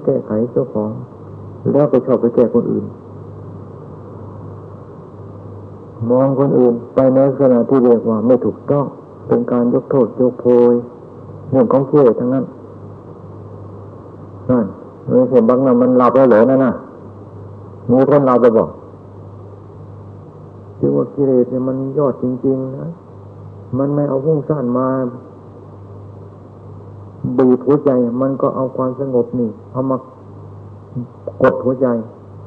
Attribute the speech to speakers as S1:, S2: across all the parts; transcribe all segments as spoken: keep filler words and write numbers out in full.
S1: แก้ไขเจ้าของแล้วไปชอบไปแก้คนอื่นมองคนอื่นไปในลักษณะที่เรียกว่าไม่ถูกต้องเป็นการยกโทษยกโพยเรื่องของกิเลสทั้งนั้นนั่นไม่เห็นบางนั้นมันหลับแล้วเหรอนั่นน่ะมีคนหลับไปบอกคือว่ากิเลสเนี่ยมันยอดจริงๆนะมันไม่เอาพุ่งสั้นมาบีบหัวใจมันก็เอาความสงบนี่เอามากดหัวใจ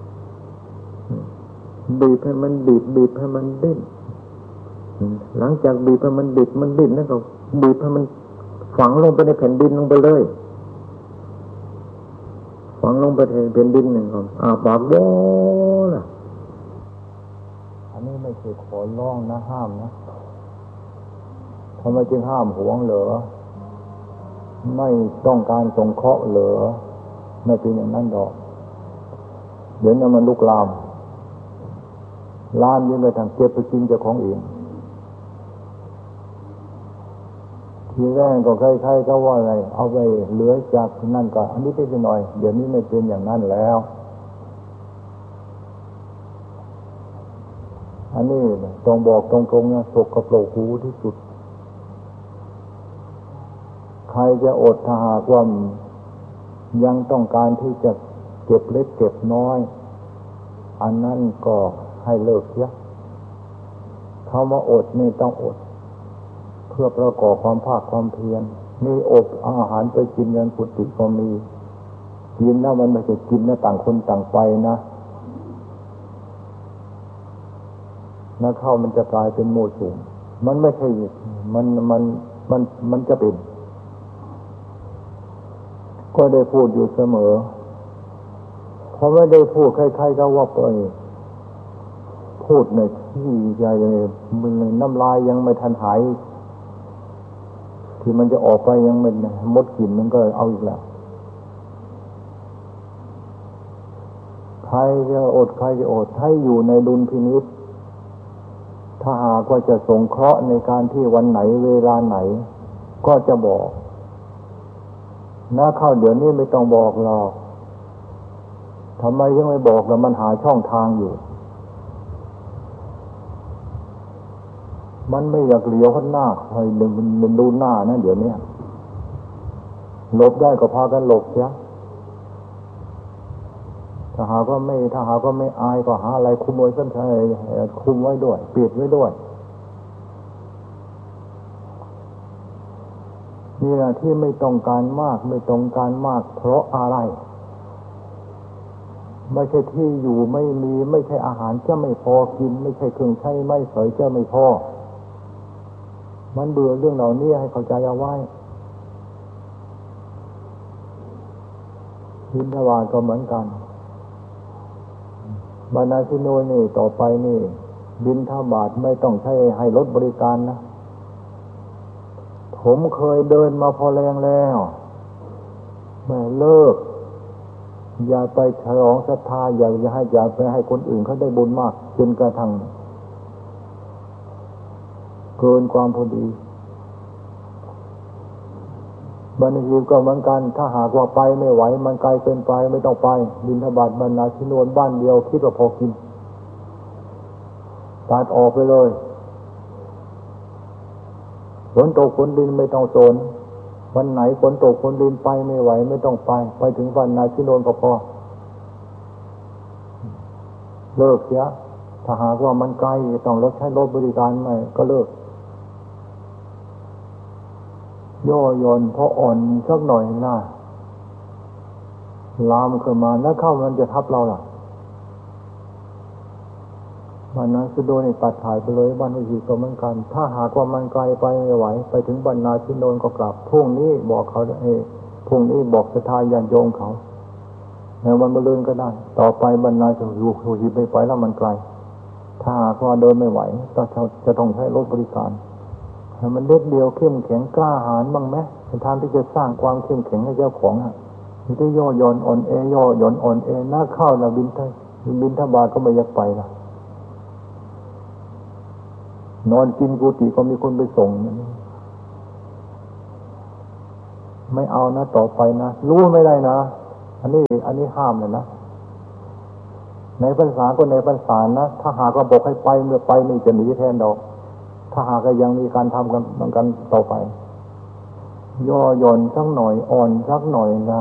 S1: บีบให้มันบีบบีบให้มันดิ้นหลังจากบีบให้มันดิ้นมันดิ้นแล้วก็บีบให้มันฝังลงไปในแผ่นดินลงไปเลยฝังลงไปในแผ่นดินหนึ่งก่อนอ่าปากโย่ล่ะอันนี้ไม่ใช่ขอร้องนะห้ามนะทำไมจึงห้ามหวงเหรอไม่ต้องการสงเคราะห์เหรอไม่เป็นอย่างนั้นดอกเดี๋ยวนี้มันลุกลามลามยิ่งไปทางเก็บไปกินเจ้าของเองทีแรกก็ใครๆก็ว่าอะไรเอาไปเหลือจากนั่นก็อันนี้ไปหน่อยเดี๋ยวนี้ไม่เป็นอย่างนั้นแล้วอันนี้ต้องบอกตรงๆนะสกปรกหูที่สุดใครจะอดถ้าหากว่ายังต้องการที่จะเก็บเล็กเก็บน้อยอันนั้นก็ให้เลิกเสียคำว่าอดนี่ต้องอดเพื่อประกอบความภาคความเพียรนี่อดอาหารไปกินกันกุฏิก็มีกินแล้วมันไม่ใช่กินนะต่างคนต่างไปนะนักเข้ามันจะกลายเป็นโมสุมมันไม่ใช่มันมันมันมันจะเป็นก็ได้พูดอยู่เสมอเพราะไม่ได้พูดใครๆก็ว่าไปพูดในที่ใหญ่เลยมันน้ำลายยังไม่ทันหายที่มันจะออกไปยังไม่หมดกลิ่นมันก็เอาอีกแล้วใครจะอดใครจะอดให้อยู่ในดุลพินิจถ้าหากว่าจะสงเคราะห์ในการที่วันไหนเวลาไหนก็จะบอกนะเข้าเดี๋ยวนี้ไม่ต้องบอกหรอกทำไมยังไม่บอกแล้วมันหาช่องทางอยู่มันไม่อยากเหลียวข้างหน้าให้มันดูหน้านะเดี๋ยวนี้หลบได้ก็พากันหลบเสียถ้าหากว่าไม่ถ้าหากว่าไม่อายก็หาอะไรคุมไว้สักหน่อยคุมไว้ด้วยปิดไว้ด้วยนี่แหละที่ไม่ต้องการมากไม่ต้องการมากเพราะอะไรไม่ใช่ที่อยู่ไม่มีไม่ใช่อาหารจะไม่พอกินไม่ใช่เครื่องใช้ไม่สอยจะไม่พอมันเบื่อเรื่องเหล่านี้ให้เข้าใจเอาไว้บิณฑบาตก็เหมือนกันบรรณาธิโนนี่ต่อไปนี่บิณฑบาตไม่ต้องใช้ให้รถบริการนะผมเคยเดินมาพอแรงแล้วไม่เลิกอย่าไปฉลองศรัทธาอย่าอย่าให้อย่าไปให้คนอื่นเขาได้บุญมากจนกระทั่งเกินความพอดีบรรณาธิก็เหมือนกันถ้าหากว่าไปไม่ไหวมันไกลเกินไปไม่ต้องไปบิณฑบาตบรรณาธิโนบ้านเดียวคิดว่าพอกินตัดออกไปเลยฝนตกฝนดินไม่ต้องสนวันไหนฝนตกฝนดินไปไม่ไหวไม่ต้องไปไปถึงบรรณาธิโนก็พอเลิกเสียถ้าหากว่ามันไกลต้องรถใช้รถบริการใหม่ก็เลิกย่อย่อนเพราะอ่อนสักหน่อยนะลามขึ้นมาแล้วเข้ามันจะทับเราล่ะบรรณาธิโนนี่ตัดถ่ายไปเลยบรรณาธิก็เหมือนกันถ้าหากว่ามันไกลไปไม่ไหวไปถึงบรรณาธิโนก็กลับพรุ่งนี้บอกเขาเอ้พรุ่งนี้บอกศรัทธาญาติโยมเขาในวันมะรืนก็ได้ต่อไปบรรณาจะอยู่อยู่ไปไปแล้วมันไกลถ้าหากว่าเดินไม่ไหวก็จะต้องใช้รถบริการให้มันเด็ดเดียวเข้มแข็งกล้าหาญบ้างไหมเป็นทางที่จะสร้างความเข้มแข็งให้เจ้าของอ่ะไม่ได้ย่อหย่อนอ่อนแอย่อหย่อนอ่อนแอหน้าเข้าแล้วบินไทยบินทบาทก็ไม่อยากไปละนอนกินกุฏิก็มีคนไปส่งไม่เอานะต่อไปนะรู้ไม่ได้นะอันนี้อันนี้ห้ามเลยนะในพรรษาก็ในพรรษานะถ้าหากว่าบอกให้ไปเมื่อไปนี่จะหนีแทนดอกถ้าหากว่ายังมีการทำกันเหมือนกันต่อไปย่อหย่อนสักหน่อยอ่อนสักหน่อยนะ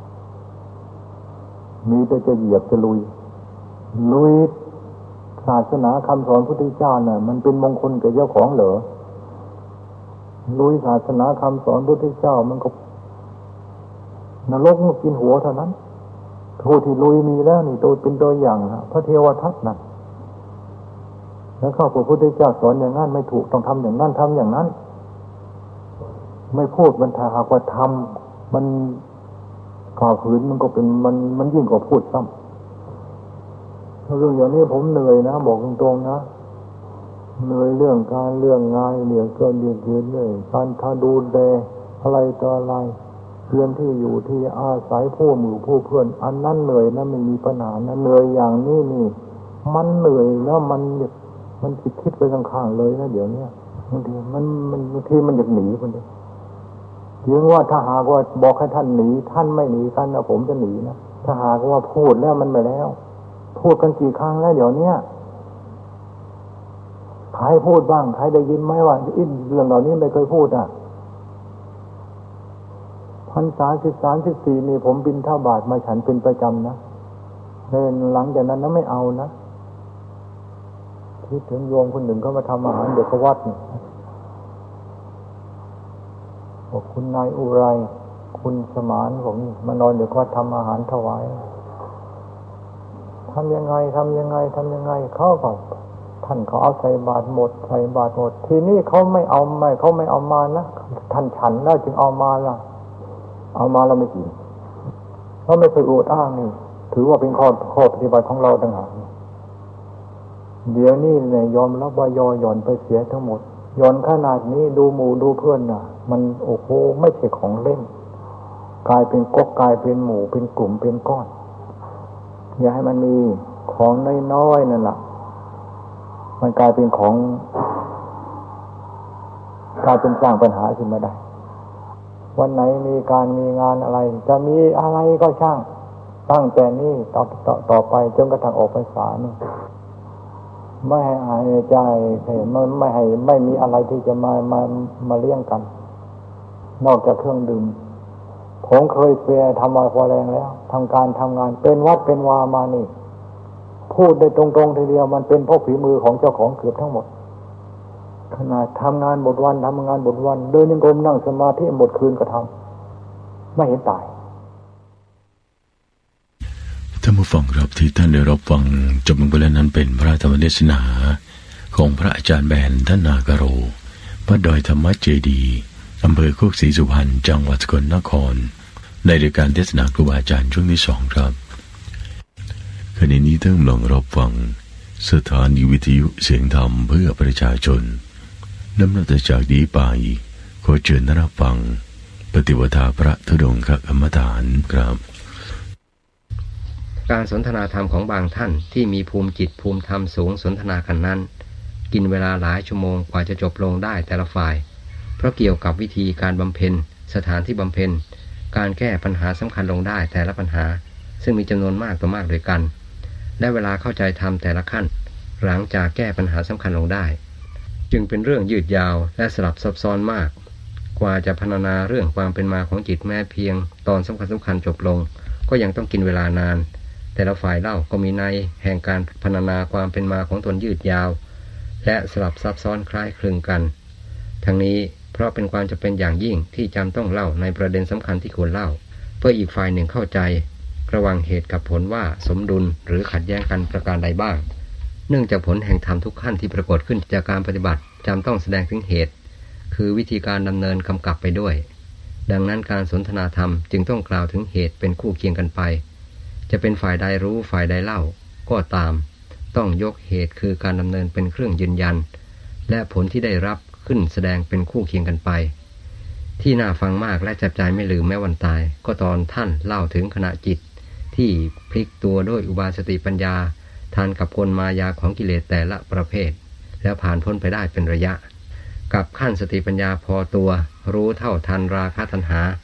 S1: มีแต่จะเหยียบจะลุยลุยศาสนาคำสอนพุทธเจ้าน่ะมันเป็นมงคลแก่เจ้าของเหรอลุยศาสนาคำสอนพุทธเจ้ามันก็นรกมันกินหัวเท่านั้นผู้ที่ลุยมีแล้วนี่ตัวเป็นตัวอย่างนะพระเทวทัตนั่นแล้วข้าพระพุทธเจ้าสอนอย่างนั้นไม่ถูกต้องทำอย่างนั้นทำอย่างนั้นไม่พูดมันถ้าหากว่าทำมันข่าวขืนมันก็เป็นมันมันยิ่งกว่าพูดซ้ำเรื่องอย่างนี้ผมเหนื่อยนะบอกตรงๆนะเหนื่อยเรื่องการเรื่องงานเรื่องเกินเรื่องยืนเลยการทาดูแลอะไรต่ออะไรเพื่อนที่อยู่ที่อาศัยผู้หมู่ผู้เพื่อนอันนั้นเหนื่อยนะไม่มีปัญหานะเหนื่อยอย่างนี้นี่มันเหนื่อยแล้วมันมันคิดคิดไปข้างๆเลยนะเดี๋ยวนี้บางทีมันมันบางทีมันอยากหนีคนเดียวถึงว่าถ้าหากว่าบอกให้ท่านหนีท่านไม่หนีกันนะผมจะหนีนะถ้าหากว่าพูดแล้วมันไปแล้วพูดกันกี่ครั้งแล้วเดี๋ยวนี้ใครพูดบ้างใครได้ยินไหมว่าอินเรื่องเหล่านี้ไม่เคยพูดอ่ะพรรษาสิบสามสิบสี่นี่ผมบิณฑบาตมาฉันเป็นประจำนะหลังจากนั้นนะไม่เอานะคิดถึงโยมคนหนึ่งเขามาทำอาหารเด็กวัดนี่บอกคุณนายอุไรคุณสมานผมมานอนเด็กวัดทำอาหารถวายทำยังไงทำยังไงทำยังไงเขาก็ท่านเขาเอาใส่บาตรหมดใส่บาตรหมดทีนี้เขาไม่เอาไม่เขาไม่เอามานะท่านฉันแล้วจึงเอามาล่ะเอามาเราไม่กินเราไม่เคยอวดอ้างนี่ถือว่าเป็นข้อข้อปฏิบัติของเราต่างหากเดี๋ยวนี้เนี่ยยอมรับว่ายอหย่อนไปเสียทั้งหมดหย่อนขนาดนี้ดูหมู่ดูเพื่อนน่ะมันโอ้โหไม่ใช่ของเล่นกลายเป็นก๊กกลายเป็นหมู่เป็นกลุ่มเป็นก้อนอย่าให้มันมีของน้อยๆนั่นแหละมันกลายเป็นของกลายเป็นสร้างปัญหาขึ้นมาได้วันไหนมีการมีงานอะไรจะมีอะไรก็ช่างตั้งแต่นี้ต่อต่อต่อไปจนกระทั่งออกพรรษานี่ไม่ให้หายใจไม่ไม่ให้ไม่มีอะไรที่จะมามามาเลี้ยงกันนอกจากเครื่องดื่มผมเคยเสียทำมาพอแรงแล้วทำการทำงานเป็นวัดเป็นวามานี่พูดได้ตรงๆทีเดียวมันเป็นเพราะฝีมือของเจ้าของเกือบทั้งหมดขนาดทำงานหมดวันทำงานหมดวันเดินยังกรมนั่งสมาธิหมดคืนก็ทำไม่เห็นตาย
S2: ท่านผู้ฟังครับที่ท่านได้รับฟังจบลงไปแล้วนั้นเป็นพระธรรมเทศนาของพระอาจารย์แบนท่านนากโรวัดดอยธรรมเจดีย์อำเภอโคกศรีสุพรรณจังหวัดสกลนครในรายการเทศนาครูบาอาจารย์ช่วงที่สองครับขณะนี้ท่านกำลังรับฟังสถานีวิทยุเสียงธรรมเพื่อประชาชนนำนับจากนี้ไปขอเชิญรับฟังปฏิปทาพระธุดงคกรรมฐานครับ
S3: การสนทนาธรรมของบางท่านที่มีภูมิจิตภูมิธรรมสูงสนทนากันนั้นกินเวลาหลายชั่วโมงกว่าจะจบลงได้แต่ละฝ่ายเพราะเกี่ยวกับวิธีการบำเพ็ญสถานที่บำเพ็ญการแก้ปัญหาสำคัญลงได้แต่ละปัญหาซึ่งมีจำนวนมากต่อมากด้วยกันและเวลาเข้าใจธรรมแต่ละขั้นหลังจากแก้ปัญหาสำคัญลงได้จึงเป็นเรื่องยืดยาวและสลับซับซ้อนมากกว่าจะพรรณนาเรื่องความเป็นมาของจิตแม้เพียงตอนสำคัญสำคัญจบลงก็ยังต้องกินเวลานานแต่ละฝ่ายเล่าก็มีในแห่งการพรรณนาความเป็นมาของตนยืดยาวและสลับซับซ้อนคล้ายคลึงกันทั้งนี้เพราะเป็นความจำเป็นอย่างยิ่งที่จำต้องเล่าในประเด็นสำคัญที่ควรเล่าเพื่ออีกฝ่ายหนึ่งเข้าใจระหว่างเหตุกับผลว่าสมดุลหรือขัดแย้งกันประการใดบ้างเนื่องจากผลแห่งธรรมทุกขั้นที่ปรากฏขึ้นจากการปฏิบัติจำต้องแสดงถึงเหตุคือวิธีการดำเนินกำกับไปด้วยดังนั้นการสนทนาธรรมจึงต้องกล่าวถึงเหตุเป็นคู่เคียงกันไปจะเป็นฝ่ายใดรู้ฝ่ายใดเล่าก็ตามต้องยกเหตุคือการดำเนินเป็นเครื่องยืนยันและผลที่ได้รับขึ้นแสดงเป็นคู่เคียงกันไปที่น่าฟังมากและจับใจไม่ลืมแม้วันตายก็ตอนท่านเล่าถึงขณะจิตที่พลิกตัวด้วยอุบาสติปัญญาทานกับกลมายาของกิเลสแต่ละประเภทแล้วผ่านพ้นไปได้เป็นระยะกับขั้นสติปัญญาพอตัวรู้เท่าทันราคะตัณหา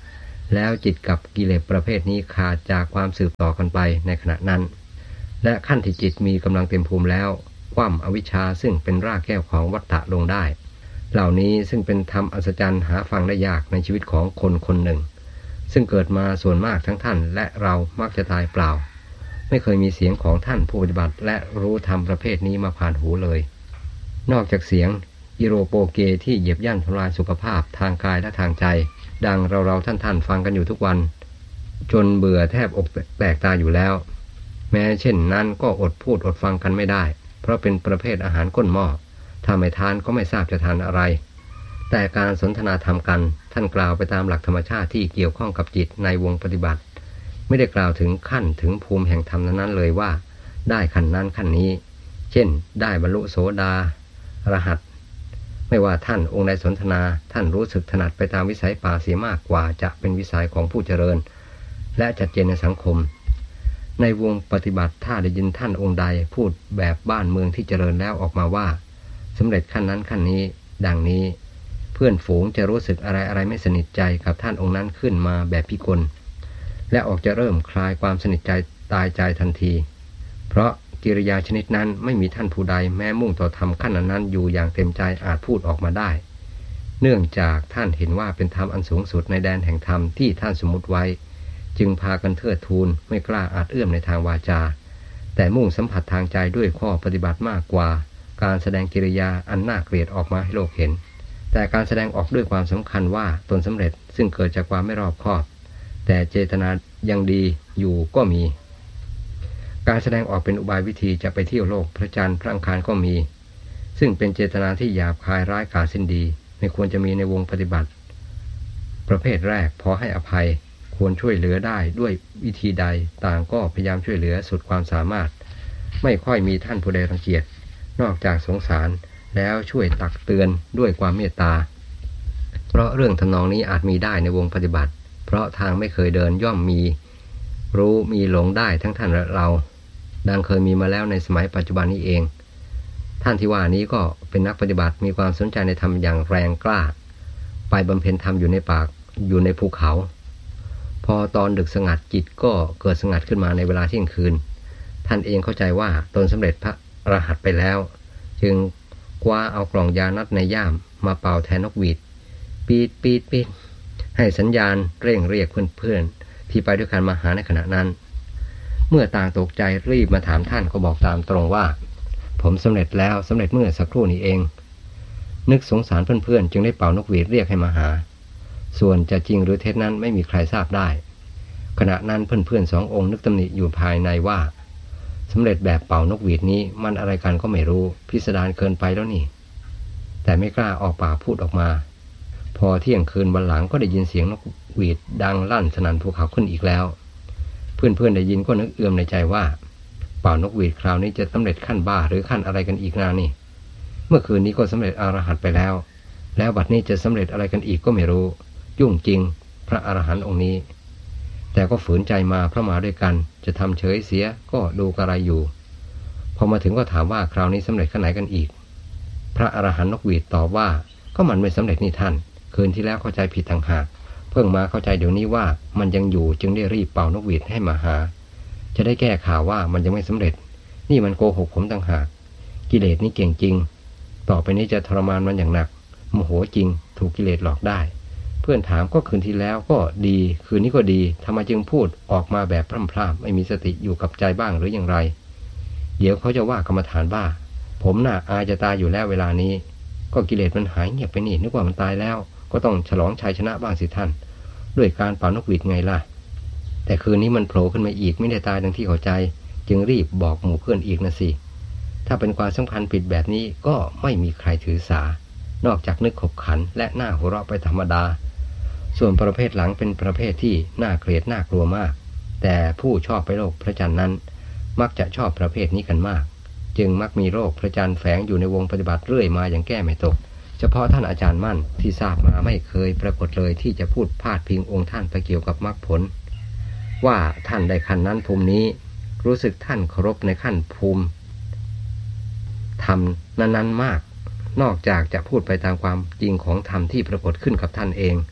S3: แล้วจิตกับกิเลสประเภทนี้ขาดจากความสืบต่อกันไปในขณะนั้นและขั้นที่จิตมีกำลังเต็มภูมิแล้วคว่ำอวิชชาซึ่งเป็นรากแก้วของวัฏฏะลงได้เหล่านี้ซึ่งเป็นธรรมอัศจรรย์หาฟังได้ยากในชีวิตของคนคนหนึ่งซึ่งเกิดมาส่วนมากทั้งท่านและเรามักจะตายเปล่าไม่เคยมีเสียงของท่านผู้ปฏิบัติและรู้ธรรมประเภทนี้มาผ่านหูเลยนอกจากเสียงอิโรโปเกที่เหยียบย่ำทำลายสุขภาพทางกายและทางใจดังเราเราท่านท่านฟังกันอยู่ทุกวันจนเบื่อแทบอกแตกตาอยู่แล้วแม้เช่นนั้นก็อดพูดอดฟังกันไม่ได้เพราะเป็นประเภทอาหารก้นหม้อถ้าไม่ทานก็ไม่ทราบจะทานอะไรแต่การสนทนาธรรมกันท่านกล่าวไปตามหลักธรรมชาติที่เกี่ยวข้องกับจิตในวงปฏิบัติไม่ได้กล่าวถึงขั้นถึงภูมิแห่งธรรมนั้นเลยว่าได้ขั้นนั้นขั้นนี้เช่นได้บรรลุโสดาอรหัตไม่ว่าท่านองค์ใดสนทนาท่านรู้สึกถนัดไปตามวิสัยป่าเสียมากกว่าจะเป็นวิสัยของผู้เจริญและจัดเจนในสังคมในวงปฏิบัติถ้าได้ยินท่านองค์ใดพูดแบบบ้านเมืองที่เจริญแล้วออกมาว่าสำเร็จขั้นนั้นขั้นนี้ดังนี้เพื่อนฝูงจะรู้สึกอะไรอะไรไม่สนิทใจกับท่านองค์นั้นขึ้นมาแบบพิกลและออกจะเริ่มคลายความสนิทใจตายใจทันทีเพราะกิริยาชนิดนั้นไม่มีท่านผู้ใดแม้มุ่งต่อธรรมขั้นนั้นอยู่อย่างเต็มใจอาจพูดออกมาได้เนื่องจากท่านเห็นว่าเป็นธรรมอันสูงสุดในแดนแห่งธรรมที่ท่านสมมุติไว้จึงพากันเทิดทูนไม่กล้าอาจเอื้อมในทางวาจาแต่มุ่งสัมผัสทางใจด้วยข้อปฏิบัติมากกว่าการแสดงกิริยาอันน่าเกลียดออกมาให้โลกเห็นแต่การแสดงออกด้วยความสำคัญว่าตนสำเร็จซึ่งเกิดจากความไม่รอบคอบแต่เจตนายังดีอยู่ก็มีการแสดงออกเป็นอุบายวิธีจะไปเที่ยวโลกพระจันทร์พระอังคารก็มีซึ่งเป็นเจตนาที่หยาบคายร้ายกาจสิ้นดีไม่ควรจะมีในวงปฏิบัติประเภทแรกพอให้อภัยควรช่วยเหลือได้ด้วยวิธีใดต่างก็พยายามช่วยเหลือสุดความสามารถไม่ค่อยมีท่านผู้ใดรังเกียจนอกจากสงสารแล้วช่วยตักเตือนด้วยความเมตตาเพราะเรื่องทำนองนี้อาจมีได้ในวงปฏิบัติเพราะทางไม่เคยเดินย่อมมีรู้มีหลงได้ทั้งท่านและเราดังเคยมีมาแล้วในสมัยปัจจุบันนี้เองท่านที่ว่านี้ก็เป็นนักปฏิบัติมีความสนใจในธรรมอย่างแรงกล้าไปบำเพ็ญธรรมอยู่ในปากอยู่ในภูเขาพอตอนดึกสงัดจิตก็เกิดสงัดขึ้นมาในเวลาเที่ยงคืนท่านเองเข้าใจว่าตนสำเร็จพระอรหันต์ไปแล้วจึงคว้าเอากล่องยานัดในย่ามมาเป่าแทนนกหวีดปีดปีดปีดให้สัญญาณเร่งเรียกเพื่อนๆที่ไปด้วยกันมาหาในขณะนั้นเมื่อต่างตกใจรีบมาถามท่านก็บอกตามตรงว่าผมสำเร็จแล้วสำเร็จเมื่อสักครู่นี้เองนึกสงสารเพื่อนๆจึงได้เป่านกหวีดเรียกให้มาหาส่วนจะจริงหรือเท็จนั้นไม่มีใครทราบได้ขณะนั้นเพื่อนๆสององค์นึกตำหนิอยู่ภายในว่าสำเร็จแบบเป่านกหวีดนี้มันอะไรกันก็ไม่รู้พิสดารเกินไปแล้วนี่แต่ไม่กล้าออกปากพูดออกมาพอเที่ยงคืนวันหลังก็ได้ยินเสียงนกหวีดดังลั่นสนั่นภูเขาขึ้นอีกแล้วเพื่อนๆได้ยินก็นึกเอื้อมในใจว่าเป่านกหวีดคราวนี้จะสำเร็จขั้นบ้าหรือขั้นอะไรกันอีกนานี่เมื่อคืนนี้ก็สำเร็จอรหันต์ไปแล้วแล้วบัดนี้จะสำเร็จอะไรกันอีกก็ไม่รู้ยุ่งจริงพระอรหันต์องค์นี้แต่ก็ฝืนใจมาเพราะมาด้วยกันจะทำเฉยเสียก็ดูกระไรอยู่พอมาถึงก็ถามว่าคราวนี้สำเร็จขั้นไหนกันอีกพระอรหันต์นกหวีดตอบว่าก็มันไม่สำเร็จนี่ท่านคืนที่แล้วเข้าใจผิดต่างหากเพิ่งมาเข้าใจเดี๋ยวนี้ว่ามันยังอยู่จึงได้รีบเป่านกหวีดให้มาหาจะได้แก้ข่าวว่ามันยังไม่สำเร็จนี่มันโกหกผมต่างหากกิเลสนี่เก่งจริงต่อไปนี้จะทรมานมันอย่างหนักโมโหจริงถูกกิเลสหลอกได้เพื่อนถามก็คืนที่แล้วก็ดีคืนนี้ก็ดีทำไมจึงพูดออกมาแบบพร่ำๆไม่มีสติอยู่กับใจบ้างหรืออย่างไรเดี๋ยวเขาจะว่ากรรมฐานบ้าผมน่ะอายจะตายอยู่แล้วเวลานี้ก็กิเลสมันหายเงียบไปนี่นึกว่ามันตายแล้วก็ต้องฉลองชัยชนะบ้างสิท่านด้วยการเป่านกหวีดไงล่ะแต่คืนนี้มันโผล่ขึ้นมาอีกไม่ได้ตายดังที่เข้าใจจึงรีบบอกหมู่เพื่อนอีกนะสิถ้าเป็นความสำคัญผิดแบบนี้ก็ไม่มีใครถือสานอกจากนึกขบขันและหน้าหัวเราะไปธรรมดาส่วนประเภทหลังเป็นประเภทที่น่าเกลียดน่ากลัวมากแต่ผู้ชอบไปโลกพระจันทร์นั้นมักจะชอบประเภทนี้กันมากจึงมักมีโรคพระจันทร์แฝงอยู่ในวงปฏิบัติเรื่อยมาอย่างแก้ไม่ตกเฉพาะท่านอาจารย์มั่นที่ทราบมาไม่เคยปรากฏเลยที่จะพูดพาดพิงองค์ท่านไปเกี่ยวกับมรรคผลว่าท่านได้ขั้นนั้นภูมินี้รู้สึกท่านเคารพในขั้นภูมิธรรมนั้นๆมากนอกจากจะพูดไปตามความจริงของธรรมที่ปรากฏขึ้นกับท่านเอง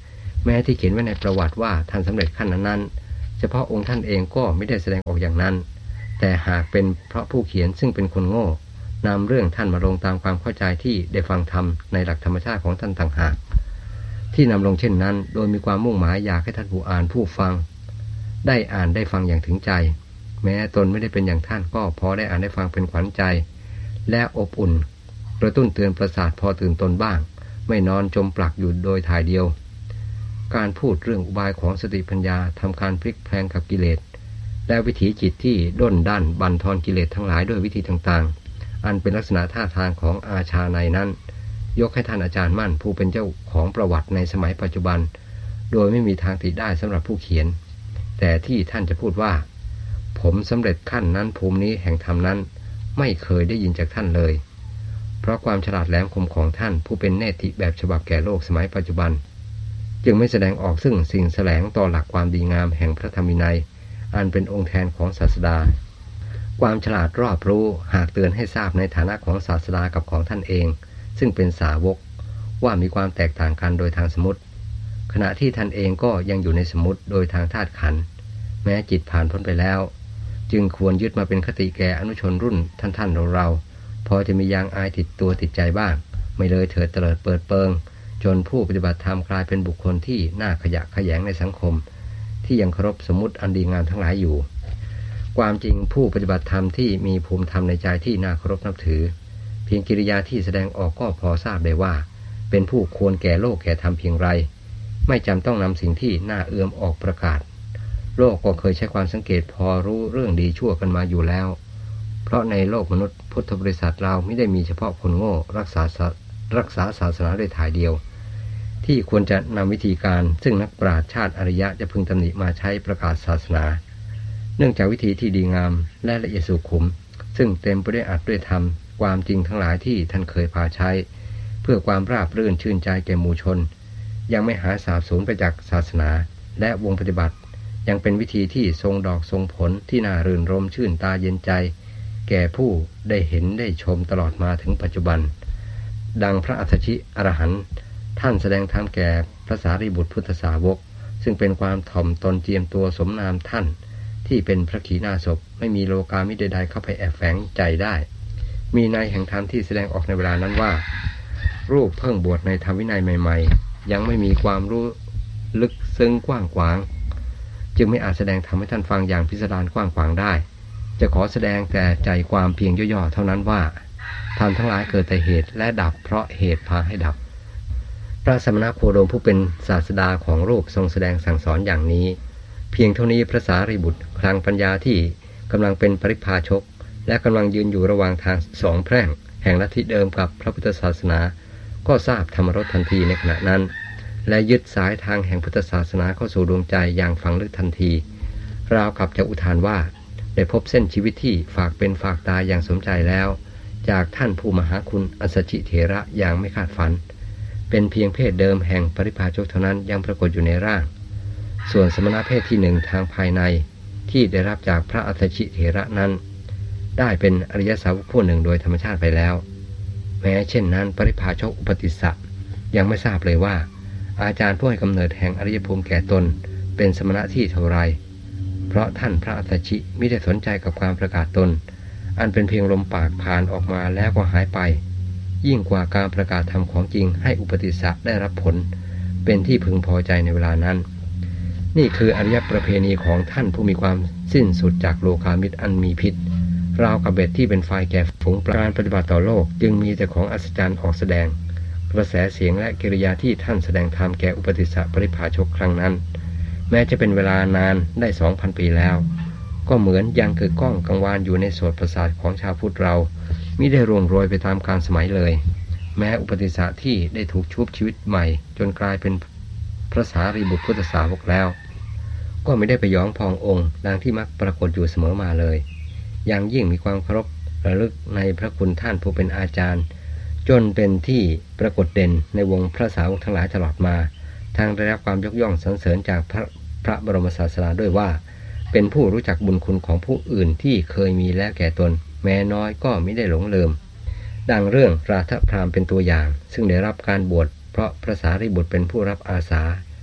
S3: แม้ที่เขียนไว้ในประวัติว่าท่านสำเร็จขั้นนั้นๆเฉพาะองค์ท่านเองก็ไม่ได้แสดงออกอย่างนั้นแต่หากเป็นเพราะผู้เขียนซึ่งเป็นคนโง่นำเรื่องท่านมาลงตามความเข้าใจที่ได้ฟังธรรมในหลักธรรมชาติของท่านต่างหากที่นำลงเช่นนั้นโดยมีความมุ่งหมายอยากให้ท่านผู้อ่านผู้ฟังได้อ่านได้ฟังอย่างถึงใจแม้ตนไม่ได้เป็นอย่างท่านก็พอได้อ่านได้ฟังเป็นขวัญใจและอบอุ่นกระตุ้นเตือนประสาทพอตื่นตนบ้างไม่นอนจมปลักอยู่โดยถ่ายเดียวการพูดเรื่องอุบายของสติปัญญาทำการพลิกแพลงกับกิเลสและวิถีจิตที่ด้นด้านบั่นทอนกิเลสทั้งหลายด้วยวิธีต่างๆอันเป็นลักษณะท่าทางของอาชาในนั้นยกให้ท่านอาจารย์มั่นผู้เป็นเจ้าของประวัติในสมัยปัจจุบันโดยไม่มีทางติได้สำหรับผู้เขียนแต่ที่ท่านจะพูดว่าผมสำเร็จขั้นนั้นภูมินี้แห่งธรรมนั้นไม่เคยได้ยินจากท่านเลยเพราะความฉลาดแหลมคมของท่านผู้เป็นเนติแบบฉบับแก่โลกสมัยปัจจุบันจึงไม่แสดงออกซึ่งสิ่งแสลงต่อหลักความดีงามแห่งพระธรรมวินัยอันเป็นองค์แทนของศาสดาความฉลาดรอบรู้หากเตือนให้ทราบในฐานะของศาสดากับของท่านเองซึ่งเป็นสาวกว่ามีความแตกต่างกันโดยทางสมมติขณะที่ท่านเองก็ยังอยู่ในสมมติโดยทางธาตุขันธ์แม้จิตผ่านพ้นไปแล้วจึงควรยึดมาเป็นคติแก่อนุชนรุ่นท่านๆเราเราพอจะมียางอายติดตัวติดใจบ้างไม่เลยเถิดเตลิดเปิดเปิงจนผู้ปฏิบัติธรรมกลายเป็นบุคคลที่น่าขยะแขยงในสังคมที่ยังเคารพสมมุติอันดีงามทั้งหลายอยู่ความจริงผู้ปฏิบัติธรรมที่มีภูมิธรรมในใจที่น่าเคารพนับถือเพียงกิริยาที่แสดงออกก็พอทราบได้ว่าเป็นผู้ควรแก่โลกแก่ธรรมเพียงไรไม่จำต้องนำสิ่งที่น่าเอื้อมออกประกาศโลกก็เคยใช้ความสังเกตพอรู้เรื่องดีชั่วกันมาอยู่แล้วเพราะในโลกมนุษย์พุทธบริษัทเราไม่ได้มีเฉพาะคนโง่รักษารักษาศาสนาโดยถ่ายเดียวที่ควรจะนำวิธีการซึ่งนักปราชญ์ชาติอริยะจะพึงตำหนิมาใช้ประกาศศาสนาเนื่องจากวิธีที่ดีงามและละเอียดสุขุมซึ่งเต็มไปด้วยอัตด้วยธรรมความจริงทั้งหลายที่ท่านเคยพาใช้เพื่อความราบรื่นชื่นใจแก่หมู่ชนยังไม่หาสาบสูญไปจากศาสนาและวงปฏิบัติยังเป็นวิธีที่ทรงดอกทรงผลที่น่ารื่นรมชื่นตาเย็นใจแก่ผู้ได้เห็นได้ชมตลอดมาถึงปัจจุบันดังพระอัสสชิอรหันต์ท่านแสดงธรรมแก่พระสารีบุตรพุทธสาวกซึ่งเป็นความถ่อมตนเจียมตัวสมนามท่านที่เป็นพระขีณาสพไม่มีโลกามิใดๆเข้าไปแอบแฝงใจได้มีในแห่งธรรมที่แสดงออกในเวลานั้นว่ารูปเพิ่งบวชในธรรมวินัยใหม่ๆยังไม่มีความรู้ลึกซึ้งกว้างขวางจึงไม่อาจแสดงธรรมให้ท่านฟังอย่างพิสดารกว้างขวางได้จะขอแสดงแต่ใจความเพียงย่อๆเท่านั้นว่าธรรมทั้งหลายเกิดแต่เหตุและดับเพราะเหตุพาให้ดับพระสมณโคดมผู้เป็นศาสดาของโลกทรงแสดงสั่งสอนอย่างนี้เพียงเท่านี้พระสารีบุตรคลังปัญญาที่กำลังเป็นปริพาชกและกำลังยืนอยู่ระหว่างทางสองแพร่งแห่งลัทธิเดิมกับพระพุทธศาสนาก็ทราบธรรมรสทันทีในขณะนั้นและยึดสายทางแห่งพุทธศาสนาเข้าสู่ดวงใจอย่างฝังลึกทันทีราวกับจะอุทานว่าได้พบเส้นชีวิตที่ฝากเป็นฝากตายอย่างสมใจแล้วจากท่านผู้มหาคุณอัสสชิเถระอย่างไม่คาดฝันเป็นเพียงเพศเดิมแห่งปริพาชกเท่านั้นยังปรากฏอยู่ในร่างส่วนสมณเพศที่หนึ่งทางภายในที่ได้รับจากพระอัสสชิเถระนั้นได้เป็นอริยสาวกผู้หนึ่งโดยธรรมชาติไปแล้วแม้เช่นนั้นปริพาชกอุปติสสะยังไม่ทราบเลยว่าอาจารย์ผู้ให้กำเนิดแห่งอริยภูมิแก่ตนเป็นสมณะที่เท่าไรเพราะท่านพระอัสสชิไม่ได้สนใจกับความประกาศตนอันเป็นเพียงลมปากผ่านออกมาแล้วก็หายไปยิ่งกว่าการประกาศธรรมของจริงให้อุปติสสะได้รับผลเป็นที่พึงพอใจในเวลานั้นนี่คืออริยประเพณีของท่านผู้มีความสิ้นสุดจากโลกามิตรอันมีพิษราวกับเบ็ดที่เป็นไฟแก่ฝูงปลาการปฏิบัติต่อโลกจึงมีแต่ของอัศจรรย์ออกแสดงกระแสเสียงและกิริยาที่ท่านแสดงธรรมแก่อุปติสสะปริพาชกครั้งนั้นแม้จะเป็นเวลานานได้สองพันปีแล้วก็เหมือนยังคือก้องกังวานอยู่ในโสตประสาทของชาวพุทธเรามิได้ร่วงโรยไปตามกาลสมัยเลยแม้อุปติสสะที่ได้ถูกชุบชีวิตใหม่จนกลายเป็นพระสารีบุตรพุทธสาวกแล้วก็ไม่ได้ไปย้อมพององค์ดังที่มักปรากฏอยู่เสมอมาเลยอย่างยิ่งมีความเคารพระลึกในพระคุณท่านผู้เป็นอาจารย์จนเป็นที่ปรากฏเด่นในวงพระสาวกทั้งหลายตลอดมาทางได้รับความยกย่องสรรเสริญจากพระพระบรมศาสดาด้วยว่าเป็นผู้รู้จักบุญคุณของผู้อื่นที่เคยมีแล้วแก่ตนแม้น้อยก็ไม่ได้หลงลืมดังเรื่องราธพราหมณ์เป็นตัวอย่างซึ่งได้รับการบวชเพราะพระสารีบุตรเป็นผู้รับอาสา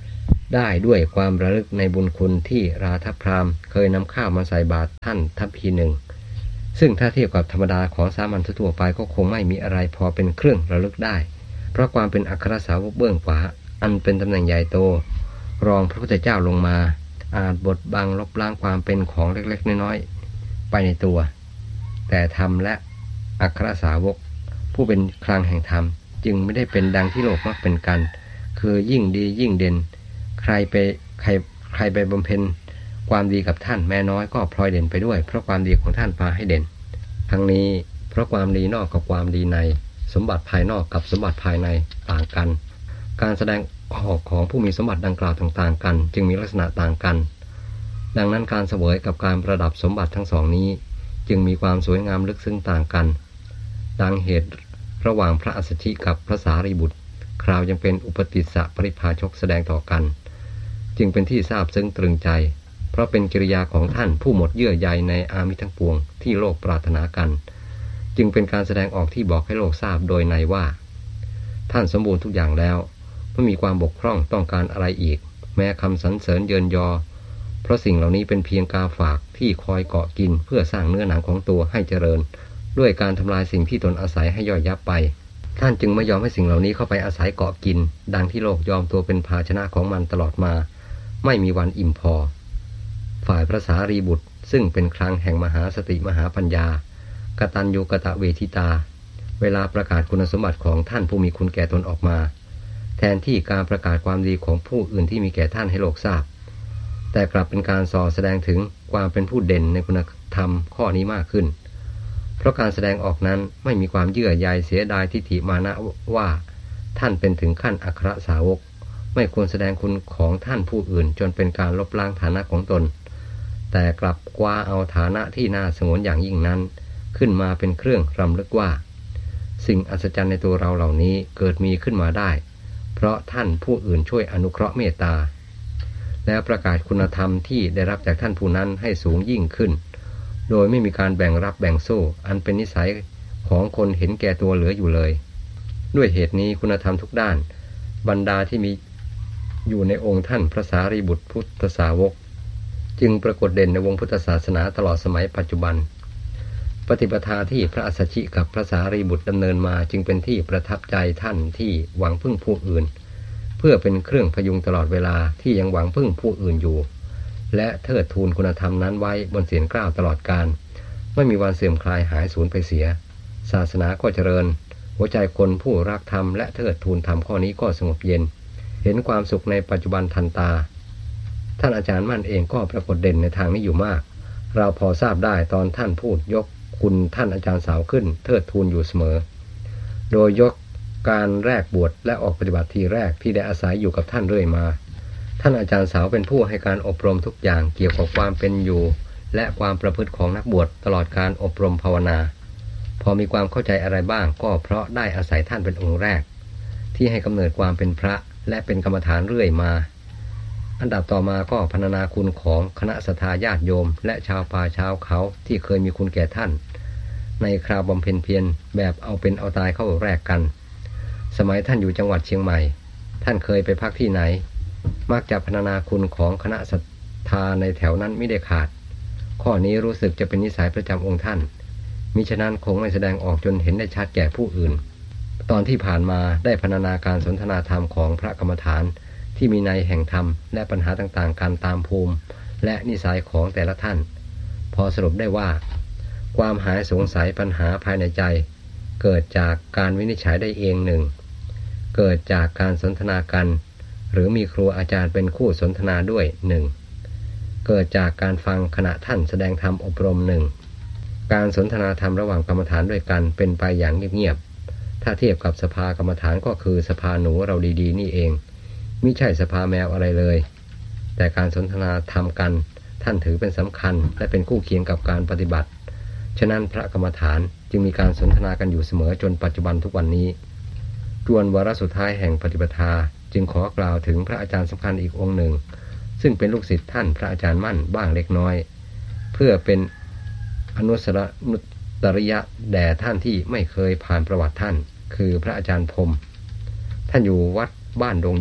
S3: ได้ด้วยความระลึกในบุญคุณที่ราธพราหมณ์เคยนำข้าวมาใส่บาตรท่านทัพพีหนึ่งซึ่งถ้าเทียบกับธรรมดาของสามัญทั่วไปก็คงไม่มีอะไรพอเป็นเครื่องระลึกได้เพราะความเป็นอัครสาวกเบื้องขวาอันเป็นตำแหน่งใหญ่โตรองพระพุทธเจ้าลงมาอาจบดบังลบล้างความเป็นของเล็กๆน้อยๆไปในตัวแต่ธรรมและอัครสาวกผู้เป็นคลังแห่งธรรมจึงไม่ได้เป็นดังที่โลกมักเป็นกันคือยิ่งดียิ่งเด่นใครไปใครใครไปบำเพ็ญความดีกับท่านแม้น้อยก็พลอยเด่นไปด้วยเพราะความดีของท่านพาให้เด่นทั้งนี้เพราะความดีนอกกับความดีในสมบัติภายนอกกับสมบัติภายในต่างกันการแสดงออกของผู้มีสมบัติดังกล่าวต่างๆกันจึงมีลักษณะต่างกันดังนั้นการเสวยกับการประดับสมบัติทั้งสองนี้จึงมีความสวยงามลึกซึ้งต่างกันดังเหตุระหว่างพระอัสสชิกับพระสารีบุตรคราวยังเป็นอุปติสสะปริภาชกแสดงต่อกันจึงเป็นที่ทราบซึ้งตรึงใจเพราะเป็นกิริยาของท่านผู้หมดเยื่อใยในอามิทั้งปวงที่โลกปรารถนากันจึงเป็นการแสดงออกที่บอกให้โลกทราบโดยในว่าท่านสมบูรณ์ทุกอย่างแล้วไม่มีความบกพร่องต้องการอะไรอีกแม้คำสรรเสริญเยินยอเพราะสิ่งเหล่านี้เป็นเพียงกาฝากที่คอยเกาะกินเพื่อสร้างเนื้อหนังของตัวให้เจริญด้วยการทำลายสิ่งที่ตนอาศัยให้ย่อยยับไปท่านจึงไม่ยอมให้สิ่งเหล่านี้เข้าไปอาศัยเกาะกินดังที่โลกยอมตัวเป็นภาชนะของมันตลอดมาไม่มีวันอิ่มพอฝ่ายพระสารีบุตรซึ่งเป็นคลังแห่งมหาสติมหาปัญญากตัญญูกตเวทิตาเวลาประกาศคุณสมบัติของท่านผู้มีคุณแก่ตนออกมาแทนที่การประกาศความดีของผู้อื่นที่มีแก่ท่านให้โลกทราบแต่กลับเป็นการส่อแสดงถึงความเป็นผู้เด่นในคุณธรรมข้อนี้มากขึ้นเพราะการแสดงออกนั้นไม่มีความเยื่อใยเสียดายทิฏฐิมานะว่าท่านเป็นถึงขั้นอัครสาวกไม่ควรแสดงคุณของท่านผู้อื่นจนเป็นการลบล้างฐานะของตนแต่กลับคว้าเอาฐานะที่น่าสงวนอย่างยิ่งนั้นขึ้นมาเป็นเครื่องรำลึกว่าสิ่งอัศจรรย์ในตัวเราเหล่านี้เกิดมีขึ้นมาได้เพราะท่านผู้อื่นช่วยอนุเคราะห์เมตตาและประกาศคุณธรรมที่ได้รับจากท่านผู้นั้นให้สูงยิ่งขึ้นโดยไม่มีการแบ่งรับแบ่งสู้อันเป็นนิสัยของคนเห็นแก่ตัวเหลืออยู่เลยด้วยเหตุนี้คุณธรรมทุกด้านบรรดาที่มีอยู่ในองค์ท่านพระสารีบุตรพุทธสาวกจึงปรากฏเด่นในวงพุทธศาสนาตลอดสมัยปัจจุบันปฏิปทาที่พระอัสสชิกับพระสารีบุตรดำเนินมาจึงเป็นที่ประทับใจท่านที่หวังพึ่งผู้อื่นเพื่อเป็นเครื่องพยุงตลอดเวลาที่ยังหวังพึ่งผู้อื่นอยู่และเทิดทูนคุณธรรมนั้นไว้บนเศียรเกล้าตลอดกาลไม่มีวันเสื่อมคลายหายสูญไปเสียศาสนาก็เจริญหัวใจคนผู้รักธรรมและเทิดทูนธรรมข้อนี้ก็สงบเย็นเห็นความสุขในปัจจุบันทันตาท่านอาจารย์มั่นเองก็ปรากฏเด่นในทางนี้อยู่มากเราพอทราบได้ตอนท่านพูดยกคุณท่านอาจารย์สาวขึ้นเทิดทูนอยู่เสมอโดยยกการแรกบวชและออกปฏิบัติทีแรกที่ได้อาศัยอยู่กับท่านเรื่อยมาท่านอาจารย์สาวเป็นผู้ให้การอบรมทุกอย่างเกี่ยวกับความเป็นอยู่และความประพฤติของนักบวชตลอดการอบรมภาวนาพอมีความเข้าใจอะไรบ้างก็เพราะได้อาศัยท่านเป็นองค์แรกที่ให้กำเนิดความเป็นพระและเป็นกรรมฐานเรื่อยมาอันดับต่อมาก็พรรณนาคุณของคณะศรัทธาญาติโยมและชาวป่าชาวเขาที่เคยมีคุณแก่ท่านในคราวบำเพ็ญเพียรแบบเอาเป็นเอาตายเข้าแรกกันสมัยท่านอยู่จังหวัดเชียงใหม่ท่านเคยไปพักที่ไหนมักจะพรรณนาคุณของคณะศรัทธาในแถวนั้นไม่ได้ขาดข้อนี้รู้สึกจะเป็นนิสัยประจำองค์ท่านมิฉะนั้นคงไม่แสดงออกจนเห็นได้ชัดแก่ผู้อื่นตอนที่ผ่านมาได้พรรณนาการสนทนาธรรมของพระกรรมฐานที่มีในแห่งธรรมและปัญหาต่างๆกันตามภูมิและนิสัยของแต่ละท่านพอสรุปได้ว่าความหายสงสัยปัญหาภายในใจเกิดจากการวินิจฉัยได้เองหนึ่งเกิดจากการสนทนากันหรือมีครูอาจารย์เป็นคู่สนทนาด้วยหนึ่งเกิดจากการฟังขณะท่านแสดงธรรมอบรมหนึ่งการสนทนาธรรมระหว่างกรรมฐานด้วยกันเป็นไปอย่างเงียบๆถ้าเทียบกับสภากรรมฐานก็คือสภาหนูเราดีๆนี่เองมิใช่สภาแมวอะไรเลยแต่การสนทนาธรรมกันท่านถือเป็นสำคัญและเป็นคู่เคียงกับการปฏิบัติฉะนั้นพระกรรมฐานจึงมีการสนทนากันอยู่เสมอจนปัจจุบันทุกวันนี้จวนวาระสุดท้ายแห่งปฏิปทาจึงขอกล่าวถึงพระอาจารย์สำคัญอีกองค์หนึ่งซึ่งเป็นลูกศิษย์ท่านพระอาจารย์มั่นบ้างเล็กน้อยเพื่อเป็นอนุสรณุตริยะแด่ท่านที่ไม่เคยผ่านประวัติท่านคือพระอาจารย์พรหมท่านอยู่วัดบ้านดงเย็น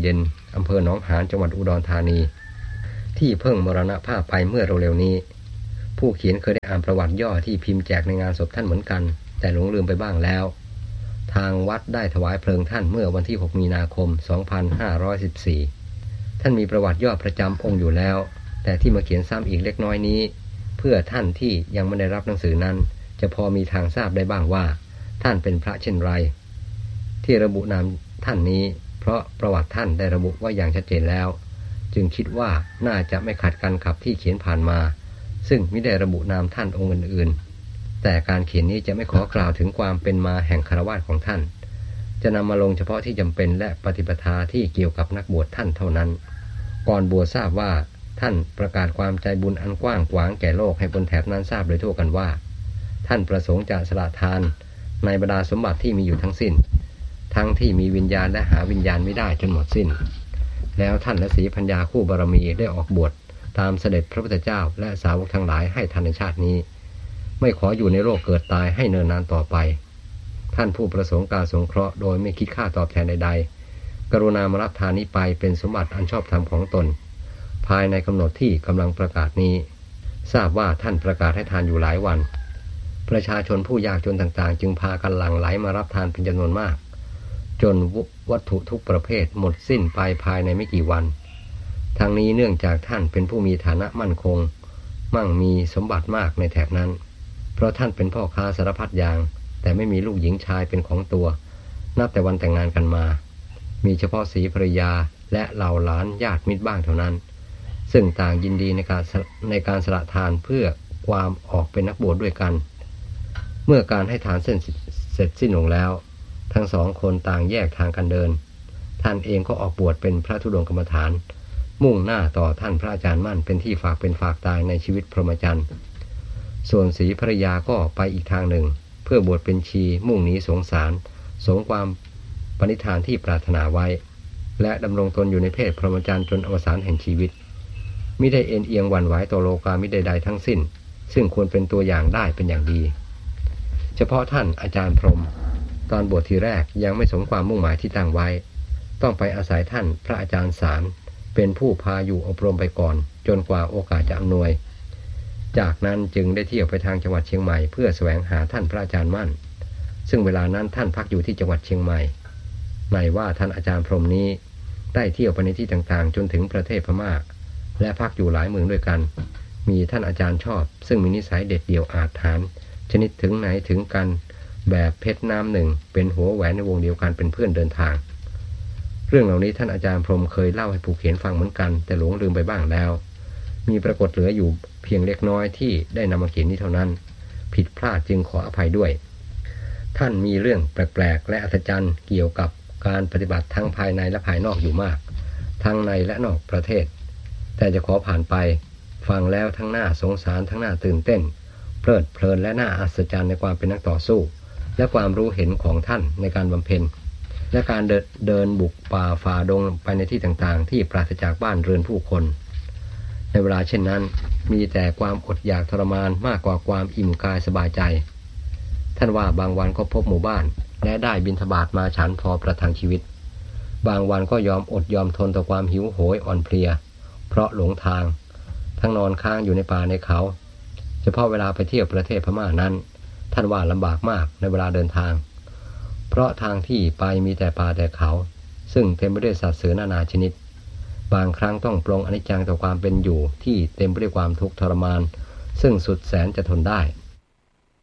S3: อำเภอหนองหานจังหวัดอุดรธานีที่เพิ่งมรณภาพไปเมื่อเร็วๆนี้ผู้เขียนเคยได้อ่านประวัติย่อที่พิมพ์แจกในงานศพท่านเหมือนกันแต่หลงลืมไปบ้างแล้วทางวัดได้ถวายเพลิงท่านเมื่อวันที่หกมีนาคมสองพันห้าร้อยสิบสี่ท่านมีประวัติย่อประจำองค์อยู่แล้วแต่ที่มาเขียนซ้ำอีกเล็กน้อยนี้เพื่อท่านที่ยังไม่ได้รับหนังสือนั้นจะพอมีทางทราบได้บ้างว่าท่านเป็นพระเช่นไรที่ระบุนามท่านนี้เพราะประวัติท่านได้ระบุว่าอย่างชัดเจนแล้วจึงคิดว่าน่าจะไม่ขัดกันกับที่เขียนผ่านมาซึ่งไม่ได้ระบุนามท่านองค์อื่นๆแต่การเขียนนี้จะไม่ขอกล่าวถึงความเป็นมาแห่งคฤหัสถ์ของท่านจะนำมาลงเฉพาะที่จำเป็นและปฏิปทาที่เกี่ยวกับนักบวชท่านเท่านั้นก่อนบวชทราบว่าท่านประกาศความใจบุญอันกว้างขวางแก่โลกให้บนแถบนั้นทราบโดยทั่วกันว่าท่านประสงค์จะสละทานในบรรดาสมบัติที่มีอยู่ทั้งสิ้นทั้งที่มีวิญญาณและหาวิญญาณไม่ได้จนหมดสิ้นแล้วท่านและศรีพัญญาคู่บารมีได้ออกบวชตามเสด็จพระพุทธเจ้าและสาวกทั้งหลายให้ทันในชาตินี้ไม่ขออยู่ในโลกเกิดตายให้เนินนานต่อไปท่านผู้ประสงค์การสงเคราะห์โดยไม่คิดค่าตอบแทนใดๆกรุณามารับทานนี้ไปเป็นสมบัติอันชอบธรรมของตนภายในกำหนดที่กำลังประกาศนี้ทราบว่าท่านประกาศให้ทานอยู่หลายวันประชาชนผู้ยากจนต่างๆจึงพากันหลั่งไหลมารับทานเป็นจำนวนมากจนวัตถุทุกประเภทหมดสิ้นไปภายในไม่กี่วันทางนี้เนื่องจากท่านเป็นผู้มีฐานะมั่นคงมั่งมีสมบัติมากในแถบนั้นเพราะท่านเป็นพ่อค้าสารพัดอย่างแต่ไม่มีลูกหญิงชายเป็นของตัวนับแต่วันแต่งงานกันมามีเฉพาะศรีภรรยาและเหล่าหลานญาติมิตรบ้างเท่านั้นซึ่งต่างยินดีในการในการสละทานเพื่อความออกเป็นนักบวชด้วยกันเมื่อการให้ทานเสร็จสิ้นลงแล้วทั้งสองคนต่างแยกทางกันเดินท่านเองก็ออกบวชเป็นพระธุดงค์กรรมฐานมุ่งหน้าต่อท่านพระอาจารย์มั่นเป็นที่ฝากเป็นฝากตายในชีวิตพรหมจรรย์ส่วนศรีภรรยาก็ไปอีกทางหนึ่งเพื่อบวชเป็นชีมุ่งหนีสงสารสงความปณิธานที่ปรารถนาไว้และดำรงตนอยู่ในเพศพรหมจรรย์จนอวสานแห่งชีวิตมิได้เอ็นเอียงหวั่นไหวต่อโลกามิใดๆทั้งสิ้นซึ่งควรเป็นตัวอย่างได้เป็นอย่างดีเฉพาะท่านอาจารย์พรหมตอนบวชทีแรกยังไม่สมความมุ่งหมายที่ตั้งไว้ต้องไปอาศัยท่านพระอาจารย์สารเป็นผู้พาอยู่อบรมไปก่อนจนกว่าโอกาสจะอำนวยจากนั้นจึงได้เที่ยวไปทางจังหวัดเชียงใหม่เพื่อแสวงหาท่านพระอาจารย์มั่นซึ่งเวลานั้นท่านพักอยู่ที่จังหวัดเชียงใหม่ในว่าท่านอาจารย์พรหมนี้ได้เที่ยวไปในที่ต่างๆจนถึงประเทศพม่าและพักอยู่หลายเมืองด้วยกันมีท่านอาจารย์ชอบซึ่งมีนิสัยเด็ดเดี่ยวอาถรรพ์ชนิดถึงไหนถึงกันแบบเพชรน้ำหนึ่งเป็นหัวแหวนในวงเดียวกันเป็นเพื่อนเดินทางเรื่องเหล่านี้ท่านอาจารย์พรหมเคยเล่าให้ผู้เขียนฟังเหมือนกันแต่หลงลืมไปบ้างแล้วมีปรากฏเหลืออยู่เพียงเล็กน้อยที่ได้นำมาเขียนนี้เท่านั้นผิดพลาดจึงขออภัยด้วยท่านมีเรื่องแปลกๆและอัศจรรย์เกี่ยวกับการปฏิบัติทั้งภายในและภายนอกอยู่มากทั้งในและนอกประเทศแต่จะขอผ่านไปฟังแล้วทั้งหน้าสงสารทั้งหน้าตื่นเต้นเพลิดเพลินและน่าอัศจรรย์ในความเป็นนักต่อสู้และความรู้เห็นของท่านในการบำเพ็ญและการเดินเดินบุกป่าฝ่าดงไปในที่ต่างๆที่ปราศจากบ้านเรือนผู้คนในเวลาเช่นนั้นมีแต่ความอดอยากทรมานมากกว่าความอิ่มกายสบายใจท่านว่าบางวันก็พบหมู่บ้านและได้บิณฑบาตมาฉันพอประทังชีวิตบางวันก็ยอมอดยอมทนต่อความหิวโหยอ่อนเพลียเพราะหลงทางทั้งนอนค้างอยู่ในป่าในเขาเฉพาะเวลาไปเที่ยวประเทศพม่านั้นท่านว่าลำบากมากในเวลาเดินทางเพราะทางที่ไปมีแต่ป่าแต่เขาซึ่งเต็มไปด้วยสัตว์เสือนานาชนิดบางครั้งต้องปรงอนิจจังต่อความเป็นอยู่ที่เต็มไปด้วยความทุกข์ทรมานซึ่งสุดแสนจะทนได้